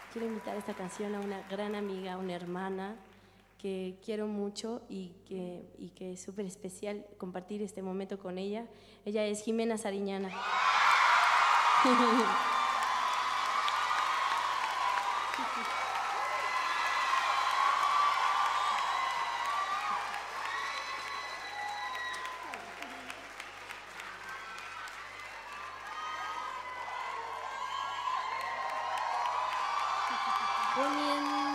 quiero invitar a esta canción a una gran amiga, una hermana que quiero mucho y que es súper especial compartir este momento con ella. Ella es Jimena Sariñana.